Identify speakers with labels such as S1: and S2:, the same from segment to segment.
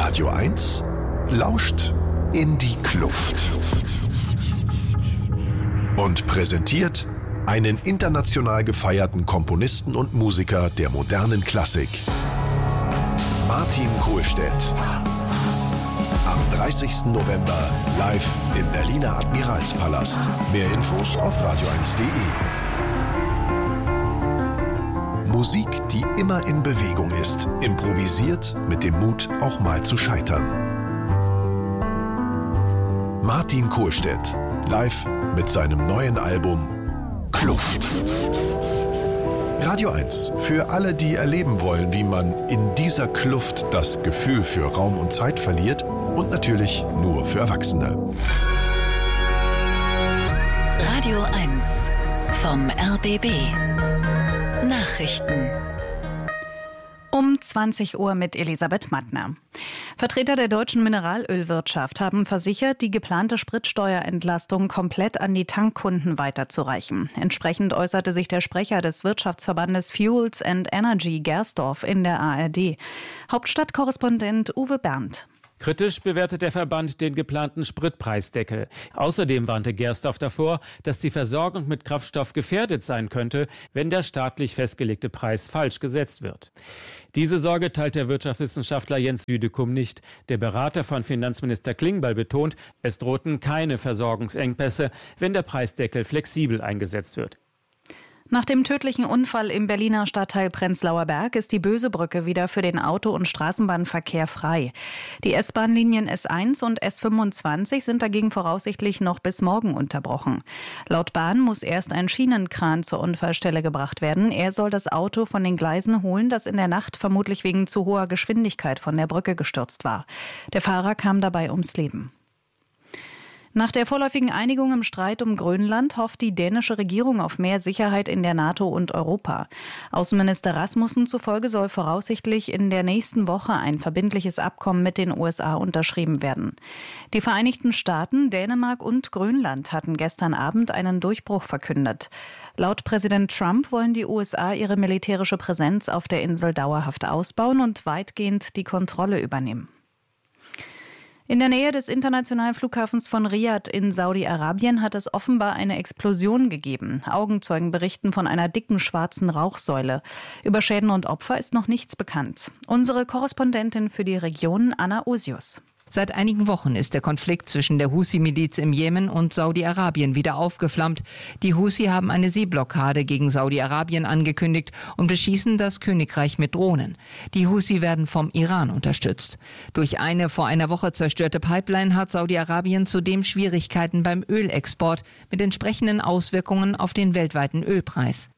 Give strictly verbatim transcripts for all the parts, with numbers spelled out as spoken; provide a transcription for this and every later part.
S1: Radio eins lauscht in die Kluft und präsentiert einen international gefeierten Komponisten und Musiker der modernen Klassik, Martin Kohlstedt. Am dreißigsten November live im Berliner Admiralspalast. Mehr Infos auf radio eins punkt de. Musik, die immer in Bewegung ist, improvisiert mit dem Mut, auch mal zu scheitern. Martin Kohlstedt, live mit seinem neuen Album Kluft. Radio eins, für alle, die erleben wollen, wie man in dieser Kluft das Gefühl für Raum und Zeit verliert, und natürlich nur für Erwachsene.
S2: Radio eins vom R B B. Nachrichten.
S3: Um zwanzig Uhr mit Elisabeth Mattner. Vertreter der deutschen Mineralölwirtschaft haben versichert, die geplante Spritsteuerentlastung komplett an die Tankkunden weiterzureichen. Entsprechend äußerte sich der Sprecher des Wirtschaftsverbandes Fuels and Energy Gersdorf in der A R D. Hauptstadtkorrespondent Uwe Berndt.
S4: Kritisch bewertet der Verband den geplanten Spritpreisdeckel. Außerdem warnte Gersdorf davor, dass die Versorgung mit Kraftstoff gefährdet sein könnte, wenn der staatlich festgelegte Preis falsch gesetzt wird. Diese Sorge teilt der Wirtschaftswissenschaftler Jens Südekum nicht. Der Berater von Finanzminister Klingbeil betont, es drohten keine Versorgungsengpässe, wenn der Preisdeckel flexibel eingesetzt wird.
S3: Nach dem tödlichen Unfall im Berliner Stadtteil Prenzlauer Berg ist die Bösebrücke wieder für den Auto- und Straßenbahnverkehr frei. Die S-Bahn-Linien S eins und S fünfundzwanzig sind dagegen voraussichtlich noch bis morgen unterbrochen. Laut Bahn muss erst ein Schienenkran zur Unfallstelle gebracht werden. Er soll das Auto von den Gleisen holen, das in der Nacht vermutlich wegen zu hoher Geschwindigkeit von der Brücke gestürzt war. Der Fahrer kam dabei ums Leben. Nach der vorläufigen Einigung im Streit um Grönland hofft die dänische Regierung auf mehr Sicherheit in der NATO und Europa. Außenminister Rasmussen zufolge soll voraussichtlich in der nächsten Woche ein verbindliches Abkommen mit den U S A unterschrieben werden. Die Vereinigten Staaten, Dänemark und Grönland hatten gestern Abend einen Durchbruch verkündet. Laut Präsident Trump wollen die U S A ihre militärische Präsenz auf der Insel dauerhaft ausbauen und weitgehend die Kontrolle übernehmen. In der Nähe des internationalen Flughafens von Riad in Saudi-Arabien hat es offenbar eine Explosion gegeben. Augenzeugen berichten von einer dicken schwarzen Rauchsäule. Über Schäden und Opfer ist noch nichts bekannt. Unsere Korrespondentin für die Region, Anna Osius.
S5: Seit einigen Wochen ist der Konflikt zwischen der Husi-Miliz im Jemen und Saudi-Arabien wieder aufgeflammt. Die Husi haben eine Seeblockade gegen Saudi-Arabien angekündigt und beschießen das Königreich mit Drohnen. Die Husi werden vom Iran unterstützt. Durch eine vor einer Woche zerstörte Pipeline hat Saudi-Arabien zudem Schwierigkeiten beim Ölexport mit entsprechenden Auswirkungen auf den weltweiten Ölpreis.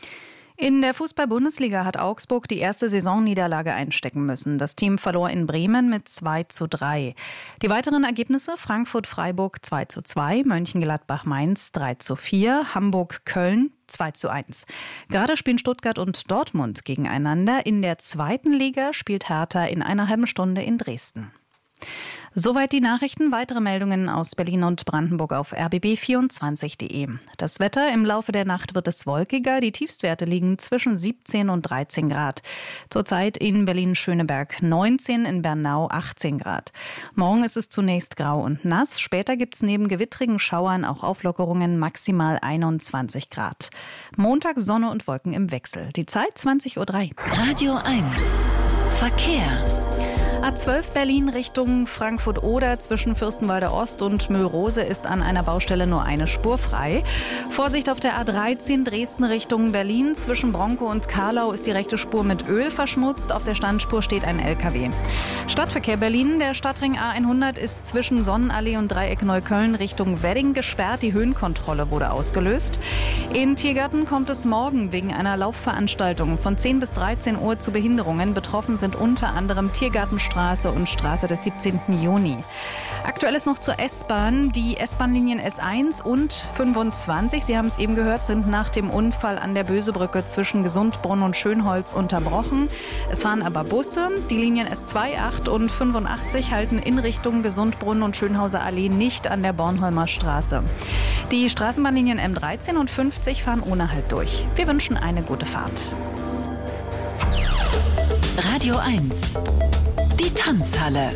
S3: In der Fußball-Bundesliga hat Augsburg die erste Saisonniederlage einstecken müssen. Das Team verlor in Bremen mit zwei zu drei. Die weiteren Ergebnisse: Frankfurt-Freiburg zwei zu zwei, Mönchengladbach-Mainz drei zu vier, Hamburg-Köln zwei zu eins. Gerade spielen Stuttgart und Dortmund gegeneinander. In der zweiten Liga spielt Hertha in einer halben Stunde in Dresden. Soweit die Nachrichten. Weitere Meldungen aus Berlin und Brandenburg auf r b b vierundzwanzig punkt de. Das Wetter: Im Laufe der Nacht wird es wolkiger. Die Tiefstwerte liegen zwischen siebzehn und dreizehn Grad. Zurzeit in Berlin-Schöneberg neunzehn, in Bernau achtzehn Grad. Morgen ist es zunächst grau und nass. Später gibt es neben gewittrigen Schauern auch Auflockerungen, maximal einundzwanzig Grad. Montag Sonne und Wolken im Wechsel. Die Zeit zwanzig Uhr drei.
S2: Radio eins Verkehr.
S3: A zwölf Berlin Richtung Frankfurt-Oder zwischen Fürstenwalder Ost und Mühlrose ist an einer Baustelle nur eine Spur frei. Vorsicht auf der A dreizehn Dresden Richtung Berlin. Zwischen Bronkow und Karlau ist die rechte Spur mit Öl verschmutzt. Auf der Standspur steht ein L K W. Stadtverkehr Berlin. Der Stadtring A hundert ist zwischen Sonnenallee und Dreieck Neukölln Richtung Wedding gesperrt. Die Höhenkontrolle wurde ausgelöst. In Tiergarten kommt es morgen wegen einer Laufveranstaltung von zehn bis dreizehn Uhr zu Behinderungen. Betroffen sind unter anderem Tiergartenstraße und Straße des siebzehnten Juni. Aktuell ist noch zur S-Bahn. Die S-Bahn-Linien S eins und fünfundzwanzig, Sie haben es eben gehört, sind nach dem Unfall an der Bösebrücke zwischen Gesundbrunn und Schönholz unterbrochen. Es fahren aber Busse. Die Linien S zwei, acht und fünfundachtzig halten in Richtung Gesundbrunn und Schönhauser Allee nicht an der Bornholmer Straße. Die Straßenbahnlinien M dreizehn und fünfzig fahren ohne Halt durch. Wir wünschen eine gute Fahrt.
S2: Radio eins. Die Tanzhalle.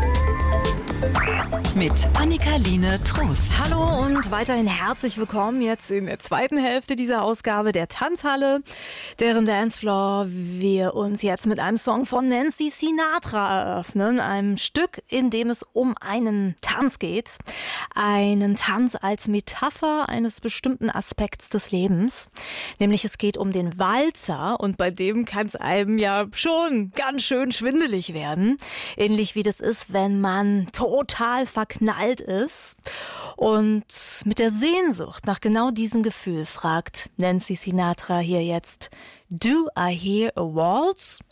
S2: Mit Annika-Line Trost.
S6: Hallo und weiterhin herzlich willkommen jetzt in der zweiten Hälfte dieser Ausgabe der Tanzhalle, deren Dancefloor wir uns jetzt mit einem Song von Nancy Sinatra eröffnen. Einem Stück, in dem es um einen Tanz geht. Einen Tanz als Metapher eines bestimmten Aspekts des Lebens. Nämlich es geht um den Walzer und bei dem kann es einem ja schon ganz schön schwindelig werden. Ähnlich wie das ist, wenn man total verknallt ist. Und mit der Sehnsucht nach genau diesem Gefühl fragt Nancy Sinatra hier jetzt: Do I hear a waltz?